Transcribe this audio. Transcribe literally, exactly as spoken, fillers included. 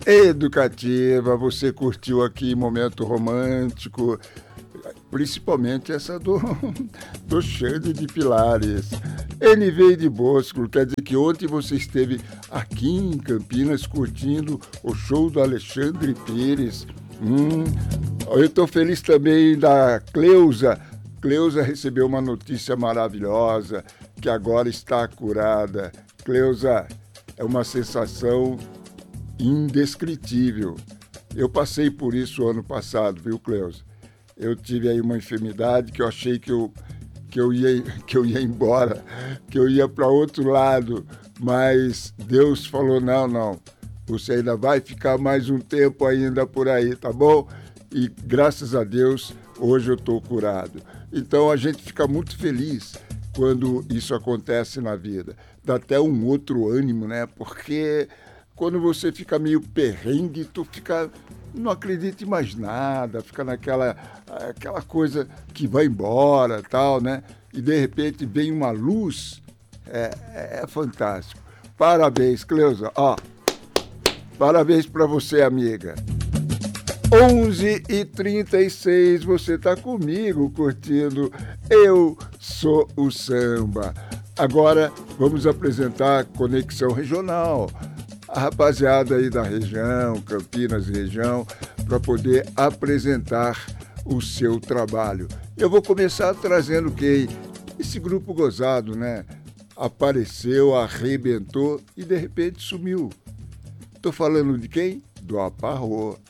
educativa. Você curtiu aqui momento romântico, principalmente essa do, do Xande de Pilares. N V de Bosco, quer dizer que ontem você esteve aqui em Campinas curtindo o show do Alexandre Pires. Hum, eu estou feliz também da Cleusa. Cleusa recebeu uma notícia maravilhosa, que agora está curada. Cleusa, é uma sensação indescritível. Eu passei por isso ano passado, viu, Cleusa? Eu tive aí uma enfermidade que eu achei que eu, que eu, ia, que eu ia embora, que eu ia para outro lado, mas Deus falou, não, não, você ainda vai ficar mais um tempo ainda por aí, tá bom? E graças a Deus, hoje eu estou curado. Então a gente fica muito feliz quando isso acontece na vida. Dá até um outro ânimo, né? Porque quando você fica meio perrengue, tu fica, não acredita em mais nada, fica naquela aquela coisa que vai embora, tal, né? E de repente vem uma luz, é, é fantástico. Parabéns, Cleusa. Ó, parabéns para você, amiga. onze e trinta e seis, você está comigo curtindo Eu Sou o Samba. Agora vamos apresentar a Conexão Regional. A rapaziada aí da região, Campinas região, para poder apresentar o seu trabalho. Eu vou começar trazendo quem? Esse grupo gozado, né? Apareceu, arrebentou e de repente sumiu. Tô falando de quem? Do Aparrô.